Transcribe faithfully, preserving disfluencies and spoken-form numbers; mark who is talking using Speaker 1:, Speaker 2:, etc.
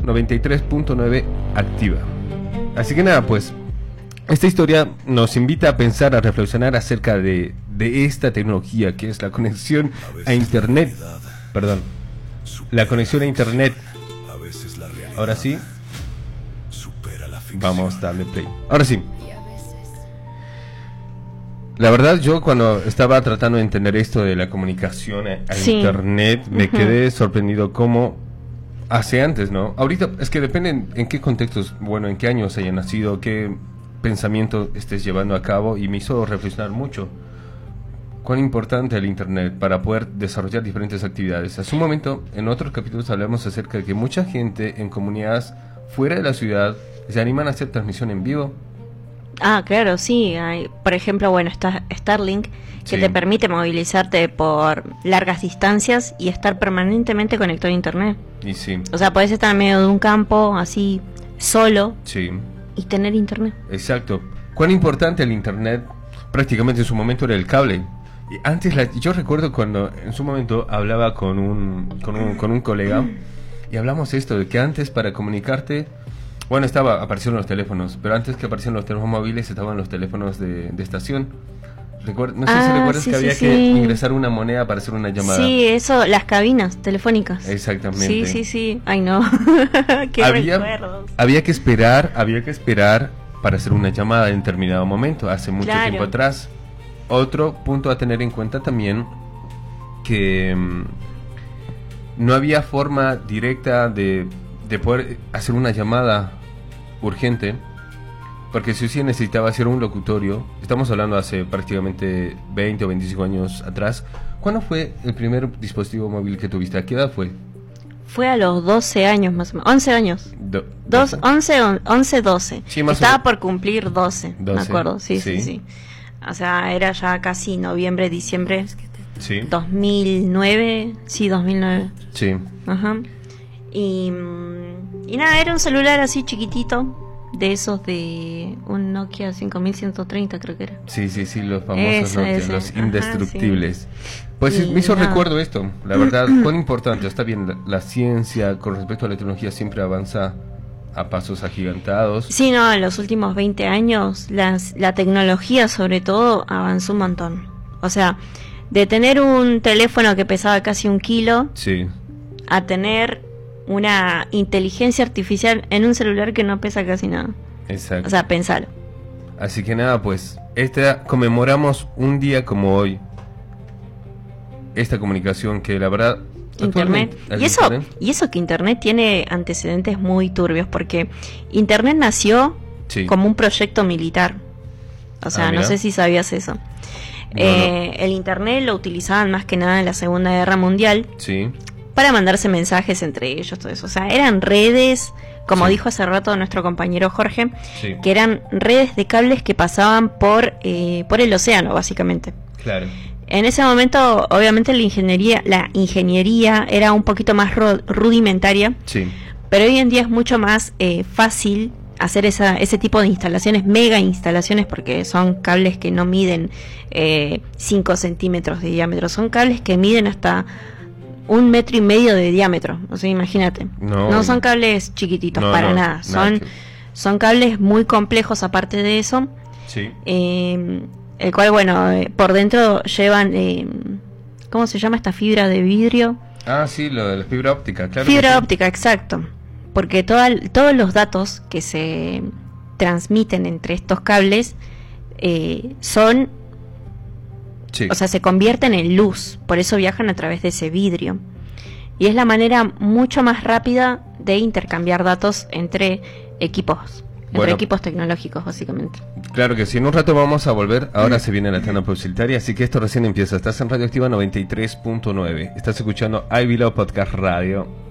Speaker 1: noventa y tres punto nueve activa. Así que nada, pues esta historia nos invita a pensar, a reflexionar acerca de, de esta tecnología que es la conexión a internet. Perdón, la conexión a internet. Ahora sí, vamos a darle play. Ahora sí. La verdad, yo cuando estaba tratando de entender esto de la comunicación a, a sí. internet, me uh-huh. quedé sorprendido cómo hace antes, ¿no? Ahorita es que depende en, en qué contextos, bueno, en qué años haya nacido, qué pensamiento estés llevando a cabo, y me hizo reflexionar mucho cuán importante el internet para poder desarrollar diferentes actividades. Hace un momento, en otros capítulos hablamos acerca de que mucha gente en comunidades fuera de la ciudad se animan a hacer transmisión en vivo.
Speaker 2: Ah, claro, sí. Hay, por ejemplo, bueno, está Starlink, que sí. te permite movilizarte por largas distancias y estar permanentemente conectado a internet.
Speaker 1: Y sí.
Speaker 2: O sea, podés estar en medio de un campo, así, solo,
Speaker 1: sí.
Speaker 2: y tener internet.
Speaker 1: Exacto. Cuán importante el internet, prácticamente en su momento era el cable. Y antes, la, yo recuerdo cuando en su momento hablaba con un, con un, con un colega, y hablamos esto, de que antes para comunicarte... Bueno, estaba aparecieron los teléfonos, pero antes que aparecieran los teléfonos móviles estaban los teléfonos de, de estación. Recuer, no sé ah, si recuerdas sí, que había sí, que sí. ingresar una moneda para hacer una llamada.
Speaker 2: Sí, eso, las cabinas telefónicas.
Speaker 1: Exactamente.
Speaker 2: Sí, sí, sí. Ay, no. Qué
Speaker 1: había,
Speaker 2: recuerdos.
Speaker 1: Había que esperar, había que esperar para hacer una llamada en determinado momento, hace mucho claro. tiempo atrás. Otro punto a tener en cuenta también, que mmm, no había forma directa de... de poder hacer una llamada urgente, porque si usted necesitaba hacer un locutorio, estamos hablando hace prácticamente veinte o veinticinco años atrás. ¿Cuándo fue el primer dispositivo móvil que tuviste? ¿A qué edad fue?
Speaker 2: Fue a los doce años más o menos, once años. Do, Dos, once, once, doce. Sí, estaba por cumplir doce, doce, me acuerdo, sí, sí, sí, sí. O sea, era ya casi noviembre, diciembre,
Speaker 1: sí.
Speaker 2: dos mil nueve, sí, dos mil nueve.
Speaker 1: Sí.
Speaker 2: Ajá. Y, y nada, era un celular así chiquitito, de esos de un Nokia cinco mil ciento treinta, creo que era.
Speaker 1: Sí, sí, sí, los famosos
Speaker 2: ese,
Speaker 1: Nokia,
Speaker 2: ese.
Speaker 1: los
Speaker 2: Ajá,
Speaker 1: indestructibles. Sí. Pues
Speaker 2: y
Speaker 1: me hizo
Speaker 2: nada.
Speaker 1: recuerdo esto, la verdad, cuán importante. Está bien, la, la ciencia con respecto a la tecnología siempre avanza a pasos agigantados.
Speaker 2: Sí, no, en los últimos veinte años las, la tecnología sobre todo avanzó un montón. O sea, de tener un teléfono que pesaba casi un kilo,
Speaker 1: sí.
Speaker 2: a tener una inteligencia artificial en un celular que no pesa casi nada.
Speaker 1: Exacto.
Speaker 2: O sea, pensalo.
Speaker 1: Así que nada, pues, esta conmemoramos un día como hoy esta comunicación que la verdad...
Speaker 2: Internet. Y eso, internet. y eso que Internet tiene antecedentes muy turbios, porque Internet nació sí. como un proyecto militar. O sea, ah, no sé si sabías eso. No, eh, no. El Internet lo utilizaban más que nada en la Segunda Guerra Mundial.
Speaker 1: Sí.
Speaker 2: Para mandarse mensajes entre ellos, todo eso. O sea, eran redes, como sí. dijo hace rato nuestro compañero Jorge, sí. que eran redes de cables que pasaban por eh, por el océano, básicamente.
Speaker 1: Claro.
Speaker 2: En ese momento, obviamente, la ingeniería, la ingeniería era un poquito más ru- rudimentaria,
Speaker 1: sí.
Speaker 2: pero hoy en día es mucho más eh, fácil hacer esa, ese tipo de instalaciones, mega instalaciones, porque son cables que no miden eh, cinco centímetros de diámetro, son cables que miden hasta un metro y medio de diámetro. O sea, imagínate. No, no son cables chiquititos, no, para no, nada. Son, nada. son cables muy complejos aparte de eso.
Speaker 1: Sí.
Speaker 2: Eh, el cual, bueno, eh, por dentro llevan, eh, ¿cómo se llama esta fibra de vidrio?
Speaker 1: Ah, sí, lo de la fibra óptica, claro.
Speaker 2: Fibra
Speaker 1: sí.
Speaker 2: óptica, exacto. Porque toda, todos los datos que se transmiten entre estos cables eh, son... Sí. O sea, se convierten en luz, por eso viajan a través de ese vidrio. Y es la manera mucho más rápida de intercambiar datos entre equipos, entre bueno, equipos tecnológicos, básicamente.
Speaker 1: Claro que sí, en un rato vamos a volver. Ahora se viene la tanda publicitaria, así que esto recién empieza. Estás en Radioactiva noventa y tres punto nueve. Estás escuchando I Below Podcast Radio.